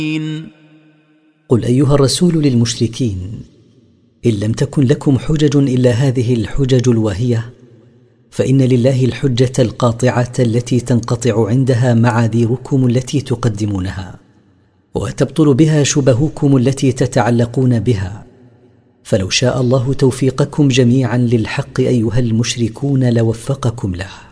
قل أيها الرسول للمشركين: إن لم تكن لكم حجج إلا هذه الحجج الواهية، فإن لله الحجة القاطعة التي تنقطع عندها معاذيركم التي تقدمونها، وتبطل بها شبهكم التي تتعلقون بها. فلو شاء الله توفيقكم جميعا للحق أيها المشركون لوفقكم له.